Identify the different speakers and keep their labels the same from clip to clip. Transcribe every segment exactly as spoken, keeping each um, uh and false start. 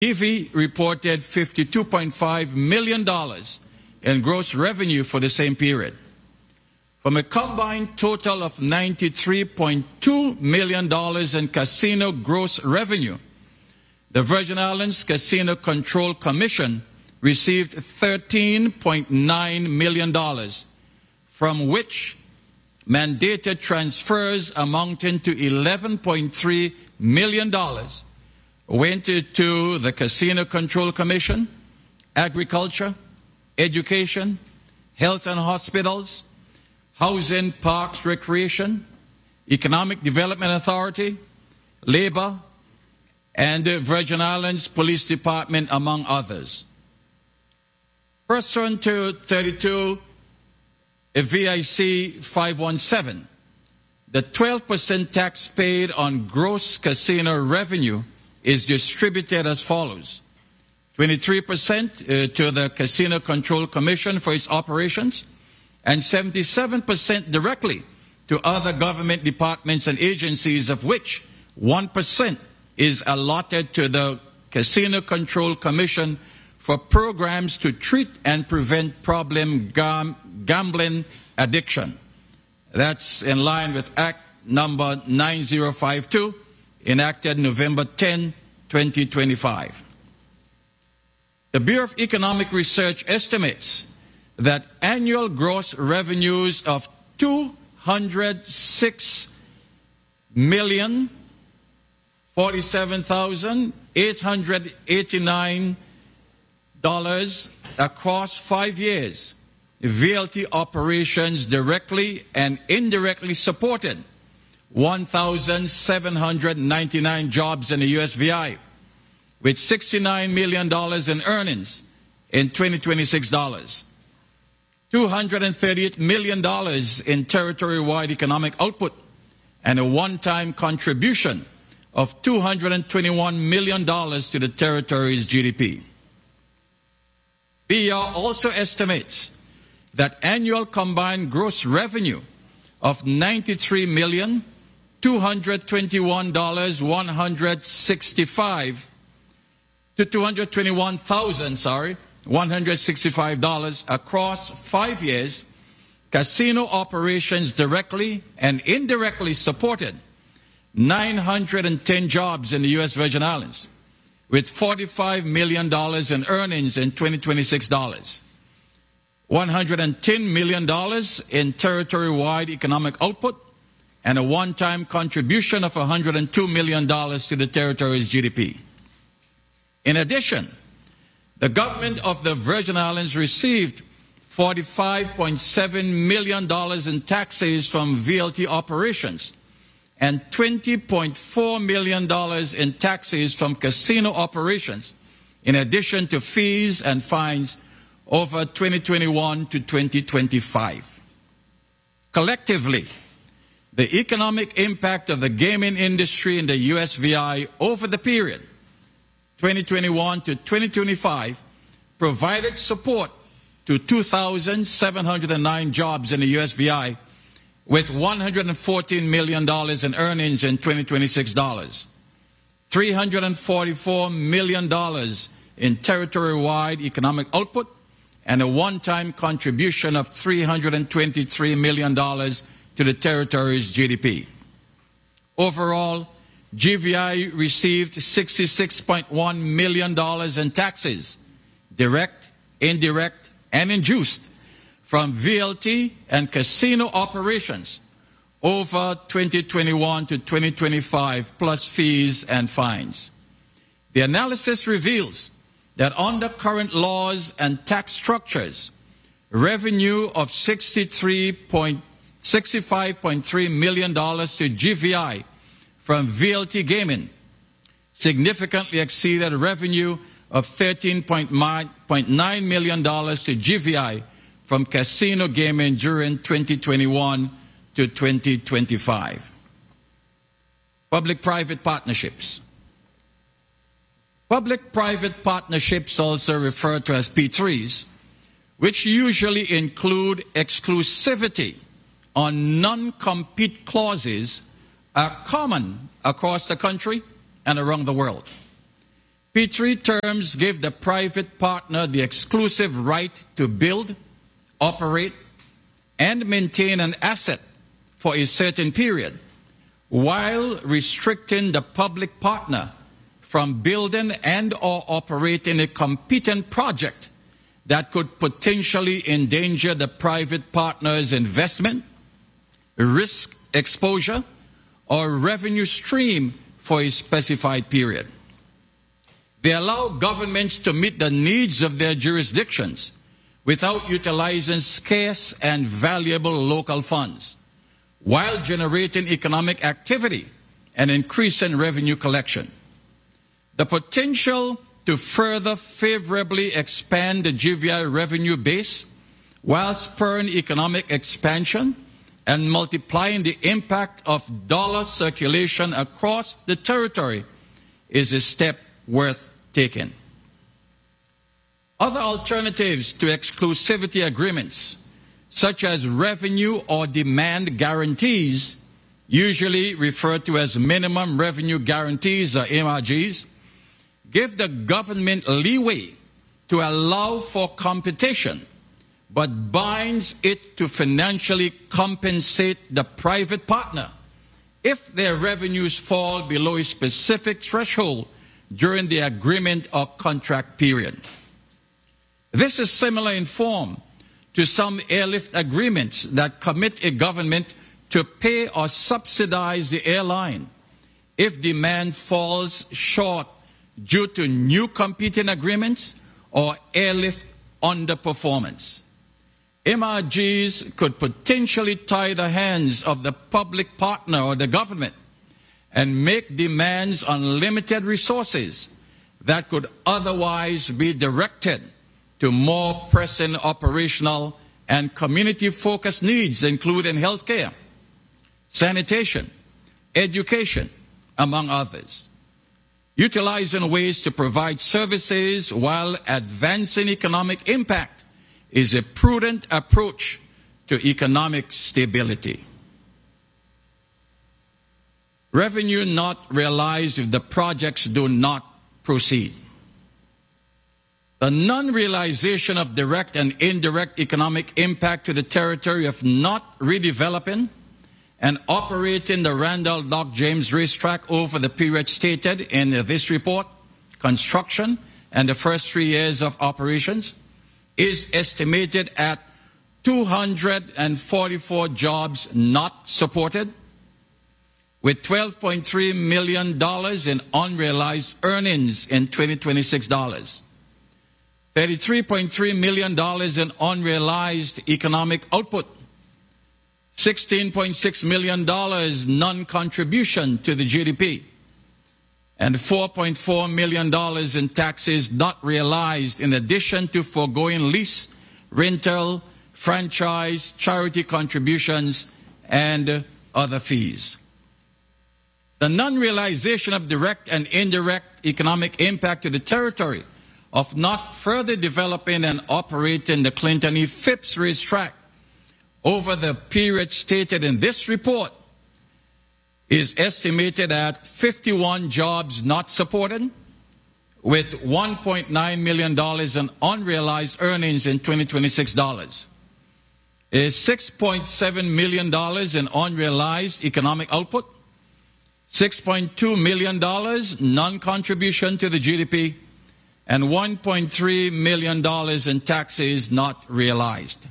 Speaker 1: T V reported fifty-two point five million dollars in gross revenue for the same period. From a combined total of ninety-three point two million dollars in casino gross revenue, the Virgin Islands Casino Control Commission received thirteen point nine million dollars, from which mandated transfers amounting to eleven point three million dollars went to the Casino Control Commission, Agriculture, Education, Health and Hospitals, Housing, Parks, Recreation, Economic Development Authority, Labor, and the Virgin Islands Police Department, among others. Pursuant to thirty-two V I C five one seven, the twelve percent tax paid on gross casino revenue is distributed as follows. twenty-three percent uh, to the Casino Control Commission for its operations, and seventy-seven percent directly to other government departments and agencies, of which one percent is allotted to the Casino Control Commission for programs to treat and prevent problem gam gambling addiction. That's in line with Act number nine zero five two, enacted November tenth, twenty twenty-five. The Bureau of Economic Research estimates that annual gross revenues of two hundred six million forty-seven thousand eight hundred eighty-nine dollars across five years, V L T operations directly and indirectly supported one thousand seven hundred ninety-nine jobs in the U S V I, with sixty-nine million dollars in earnings in twenty twenty-six dollars, two hundred thirty-eight million dollars in territory-wide economic output, and a one-time contribution of two hundred twenty-one million dollars to the territory's G D P. B E R also estimates that annual combined gross revenue of ninety-three million two hundred twenty-one thousand one hundred sixty-five to two hundred twenty-one thousand, sorry, one hundred sixty-five dollars across five years, casino operations directly and indirectly supported nine hundred ten jobs in the U S Virgin Islands, with forty-five million dollars in earnings in twenty twenty-six dollars, one hundred ten million dollars in territory-wide economic output, and a one-time contribution of one hundred two million dollars to the territory's G D P. In addition, the government of the Virgin Islands received forty-five point seven million dollars in taxes from V L T operations and twenty point four million dollars in taxes from casino operations, in addition to fees and fines over twenty twenty-one to twenty twenty-five. Collectively, the economic impact of the gaming industry in the U S V I over the period twenty twenty-one to twenty twenty-five provided support to two thousand seven hundred nine jobs in the U S V I, with one hundred fourteen million dollars in earnings in twenty twenty-six dollars, three hundred forty-four million dollars in territory-wide economic output, and a one-time contribution of three hundred twenty-three million dollars to the territory's G D P. Overall, G V I received sixty-six point one million dollars in taxes, direct, indirect, and induced, from V L T and casino operations over twenty twenty-one to twenty twenty-five, plus fees and fines. The analysis reveals that under current laws and tax structures, revenue of sixty-five point three million dollars to G V I from V L T gaming significantly exceeded revenue of thirteen point nine million dollars to G V I from casino gaming during twenty twenty-one to twenty twenty-five. Public-private partnerships. Public-private partnerships, also referred to as P threes, which usually include exclusivity on non-compete clauses, are common across the country and around the world. P three terms give the private partner the exclusive right to build, operate, and maintain an asset for a certain period, while restricting the public partner from building and or operating a competing project that could potentially endanger the private partner's investment, risk exposure, or revenue stream for a specified period. They allow governments to meet the needs of their jurisdictions without utilizing scarce and valuable local funds, while generating economic activity and increasing revenue collection. The potential to further favorably expand the G V I revenue base while spurring economic expansion and multiplying the impact of dollar circulation across the territory is a step worth taking. Other alternatives to exclusivity agreements, such as revenue or demand guarantees, usually referred to as minimum revenue guarantees or M R Gs, give the government leeway to allow for competition, but binds it to financially compensate the private partner if their revenues fall below a specific threshold during the agreement or contract period. This is similar in form to some airlift agreements that commit a government to pay or subsidize the airline if demand falls short due to new competing agreements or airlift underperformance. M R Gs could potentially tie the hands of the public partner or the government and make demands on limited resources that could otherwise be directed to more pressing operational and community-focused needs, including healthcare, sanitation, education, among others. Utilizing ways to provide services while advancing economic impact is a prudent approach to economic stability. Revenue not realized if the projects do not proceed. The non-realization of direct and indirect economic impact to the territory of not redeveloping and operating the Randall Dock James Racetrack over the period stated in this report, construction, and the first three years of operations, is estimated at two hundred forty-four jobs not supported, with twelve point three million dollars in unrealized earnings in twenty twenty-six dollars, thirty-three point three million dollars in unrealized economic output, sixteen point six million dollars non-contribution to the G D P, and four point four million dollars in taxes not realized, in addition to foregoing lease, rental, franchise, charity contributions, and other fees. The non-realization of direct and indirect economic impact to the territory of not further developing and operating the Clinton E. Phipps Racetrack over the period stated in this report is estimated at fifty-one jobs not supported, with one point nine million dollars in unrealized earnings in twenty twenty-six dollars. Is six point seven million dollars in unrealized economic output, six point two million dollars non-contribution to the G D P, and one point three million dollars in taxes not realized.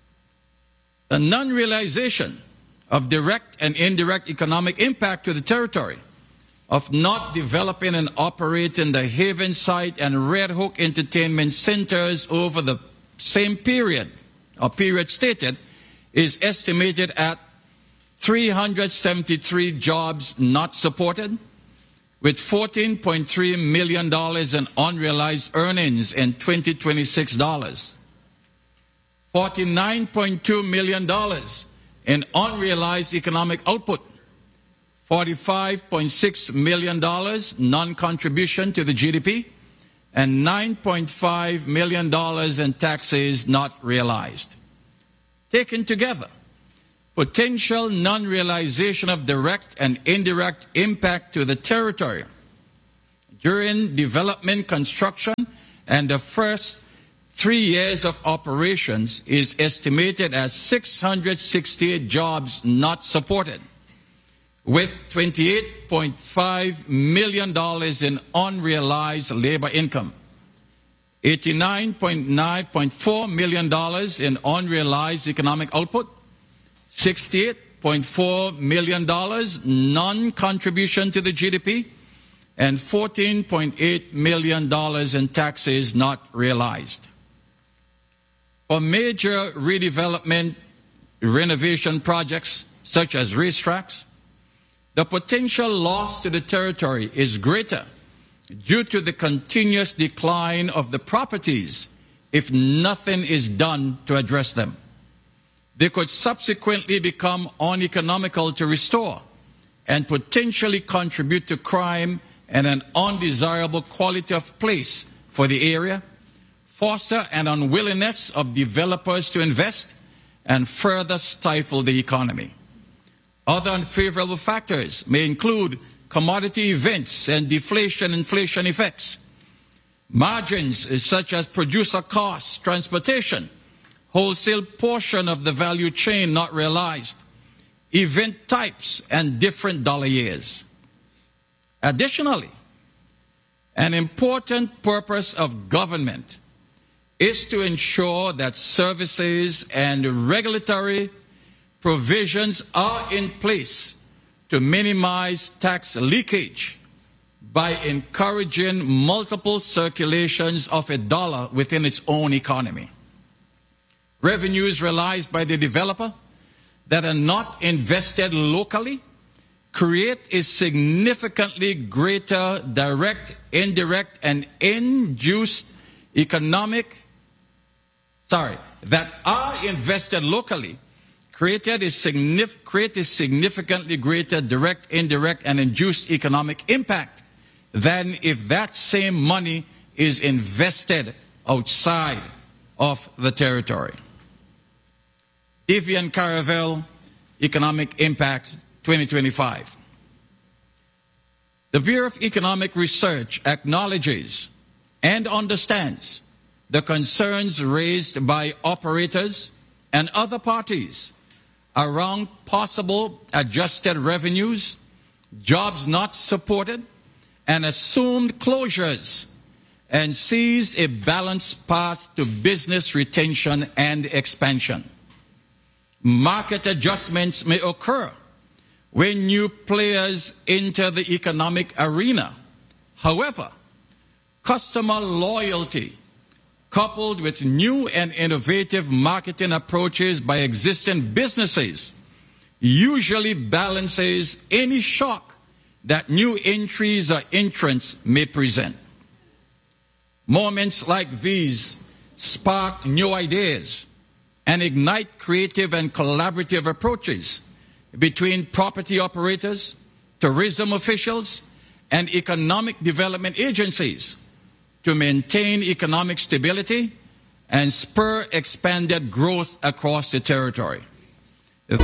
Speaker 1: The non-realization of direct and indirect economic impact to the territory of not developing and operating the Havenside and Red Hook entertainment centers over the same period, or period stated, is estimated at three hundred seventy-three jobs not supported, with fourteen point three million dollars in unrealized earnings in twenty twenty-six dollars, forty-nine point two million dollars in unrealized economic output, forty-five point six million dollars non-contribution to the G D P, and nine point five million dollars in taxes not realized. Taken together, potential non-realization of direct and indirect impact to the territory during development construction and the first three years of operations is estimated at six hundred sixty-eight jobs not supported, with twenty-eight point five million dollars in unrealized labor income, eighty-nine point four million dollars in unrealized economic output, sixty-eight point four million dollars non-contribution to the G D P, and fourteen point eight million dollars in taxes not realized. For major redevelopment renovation projects such as racetracks, the potential loss to the territory is greater due to the continuous decline of the properties if nothing is done to address them. They could subsequently become uneconomical to restore and potentially contribute to crime and an undesirable quality of place for the area, foster an unwillingness of developers to invest, and further stifle the economy. Other unfavorable factors may include commodity events and deflation inflation effects, margins such as producer costs, transportation, wholesale portion of the value chain not realized, event types, and different dollar years. Additionally, an important purpose of government is to ensure that services and regulatory provisions are in place to minimize tax leakage by encouraging multiple circulations of a dollar within its own economy. Revenues realized by the developer that are not invested locally create a significantly greater direct, indirect, and induced economic, sorry, that are invested locally created a signif- create a significantly greater direct, indirect, and induced economic impact than if that same money is invested outside of the territory. Davy and Caravel, Economic Impact twenty twenty-five. The Bureau of Economic Research acknowledges and understands the concerns raised by operators and other parties around possible adjusted revenues, jobs not supported, and assumed closures, and sees a balanced path to business retention and expansion. Market adjustments may occur when new players enter the economic arena. However, customer loyalty, coupled with new and innovative marketing approaches by existing businesses, usually balances any shock that new entries or entrants may present. Moments like these spark new ideas and ignite creative and collaborative approaches between property operators, tourism officials, and economic development agencies to maintain economic stability and spur expanded growth across the territory.